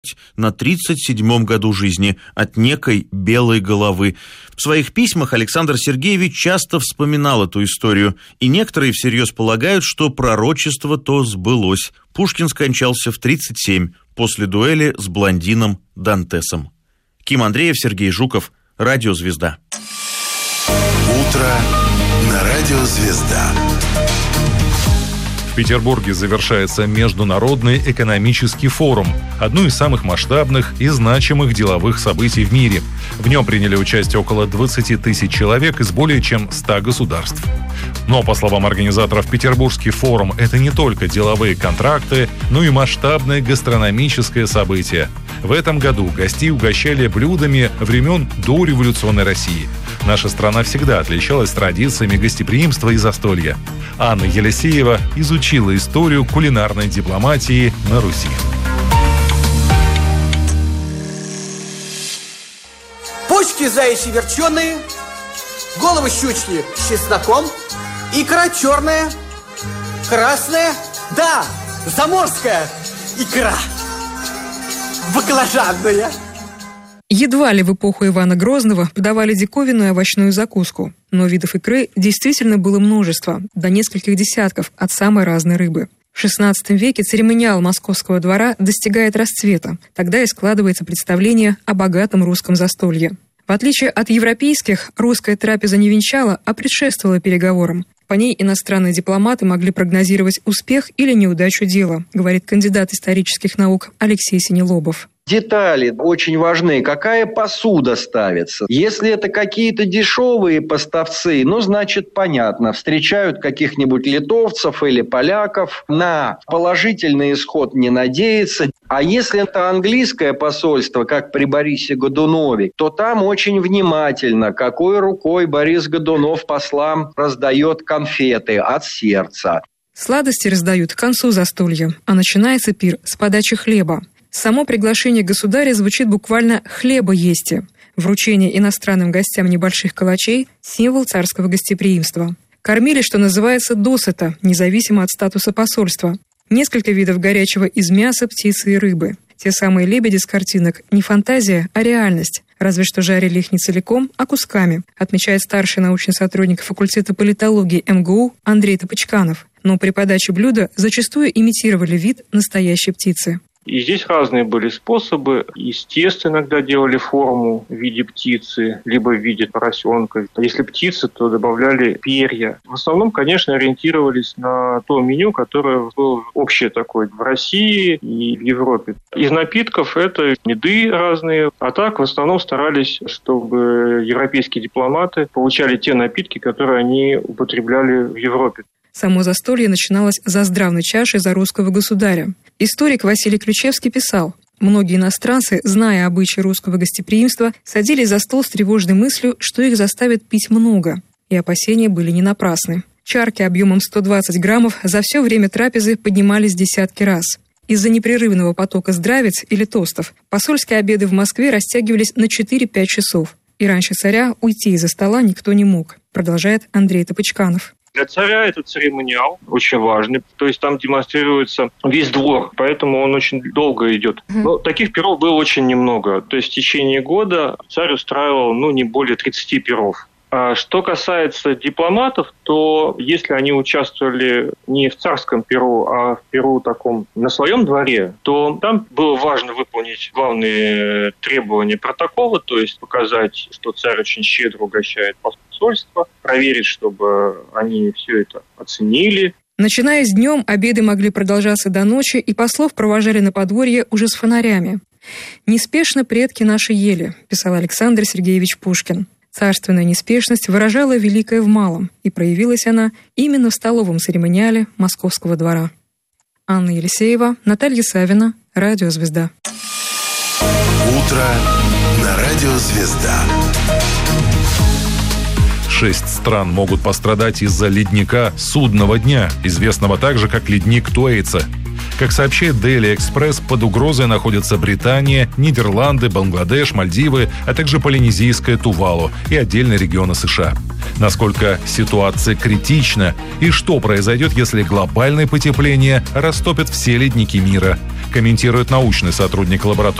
на 37-м году жизни от некой белой головы. В своих письмах Александр Сергеевич часто вспоминал эту историю, и некоторые всерьез полагают, что пророчество то сбылось. Пушкин скончался в 37 после дуэли с блондином Дантесом. Ким Андреев, Сергей Жуков, Радио «Звезда». Утро на Радио «Звезда». В Петербурге завершается Международный экономический форум, одно из самых масштабных и значимых деловых событий в мире. В нем приняли участие около 20 тысяч человек из более чем 100 государств. Но, по словам организаторов, Петербургский форум – это не только деловые контракты, но и масштабное гастрономическое событие. В этом году гостей угощали блюдами времен дореволюционной России. Наша страна всегда отличалась традициями гостеприимства и застолья. Анна Елисеева изучила историю кулинарной дипломатии на Руси. Почки заячьи верченые, головы щучьи с чесноком, икра черная, красная, да, заморская икра, баклажанная. Едва ли в эпоху Ивана Грозного подавали диковинную овощную закуску, но видов икры действительно было множество, до нескольких десятков от самой разной рыбы. В XVI веке церемониал Московского двора достигает расцвета, тогда и складывается представление о богатом русском застолье. В отличие от европейских, русская трапеза не венчала, а предшествовала переговорам. По ней иностранные дипломаты могли прогнозировать успех или неудачу дела, говорит кандидат исторических наук Алексей Синелобов. Детали очень важны. Какая посуда ставится? Если это какие-то дешевые поставцы, значит, понятно. Встречают каких-нибудь литовцев или поляков. На положительный исход не надеяться. А если это английское посольство, как при Борисе Годунове, то там очень внимательно, какой рукой Борис Годунов послам раздает конфеты от сердца. Сладости раздают к концу застолья, а начинается пир с подачи хлеба. Само приглашение государя звучит буквально «хлеба есте». Вручение иностранным гостям небольших калачей – символ царского гостеприимства. Кормили, что называется, досыта, независимо от статуса посольства. Несколько видов горячего из мяса, птицы и рыбы. Те самые лебеди с картинок – не фантазия, а реальность. Разве что жарили их не целиком, а кусками, отмечает старший научный сотрудник факультета политологии МГУ Андрей Топочканов. Но при подаче блюда зачастую имитировали вид настоящей птицы. И здесь разные были способы. Из теста иногда делали форму в виде птицы, либо в виде поросенка. Если птица, то добавляли перья. В основном, конечно, ориентировались на то меню, которое было общее такое в России и в Европе. Из напитков это меды разные. А так, в основном старались, чтобы европейские дипломаты получали те напитки, которые они употребляли в Европе. Само застолье начиналось за здравной чашей за русского государя. Историк Василий Ключевский писал: многие иностранцы, зная обычаи русского гостеприимства, садились за стол с тревожной мыслью, что их заставят пить много. И опасения были не напрасны. Чарки объемом 120 граммов за все время трапезы поднимались десятки раз. Из-за непрерывного потока здравиц или тостов посольские обеды в Москве растягивались на 4-5 часов. И раньше царя уйти из-за стола никто не мог, продолжает Андрей Топочканов. Для царя это церемониал очень важный, то есть там демонстрируется весь двор, поэтому он очень долго идет. Но таких пиров было очень немного, то есть в течение года царь устраивал не более 30 пиров. А что касается дипломатов, то если они участвовали не в царском пиру, а в пиру таком на своем дворе, то там было важно выполнить главные требования протокола, то есть показать, что царь очень щедро угощает посольство, проверить, чтобы они все это оценили. Начиная с днем, обеды могли продолжаться до ночи, и послов провожали на подворье уже с фонарями. «Неспешно предки наши ели», писал Александр Сергеевич Пушкин. Царственная неспешность выражала великое в малом, и проявилась она именно в столовом церемониале Московского двора. Анна Елисеева, Наталья Савина, Радио «Звезда». Утро на Радио «Звезда». 6 стран могут пострадать из-за ледника судного дня, известного также как ледник Туэйца. Как сообщает Daily Express, под угрозой находятся Британия, Нидерланды, Бангладеш, Мальдивы, а также Полинезийская Тувалу и отдельные регионы США. Насколько ситуация критична и что произойдет, если глобальное потепление растопит все ледники мира, комментирует научный сотрудник лаборатории